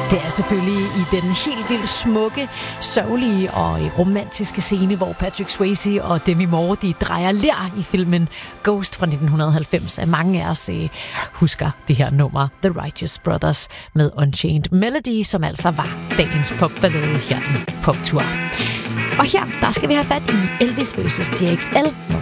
Det er selvfølgelig i den helt vildt smukke, sørgelige og romantiske scene, hvor Patrick Swayze og Demi Moore de drejer ler i filmen Ghost fra 1990, at mange af os husker det her nummer The Righteous Brothers med Unchained Melody, som altså var dagens popballade her i Poptour. Og her, der skal vi have fat i Elvis vs. JXL med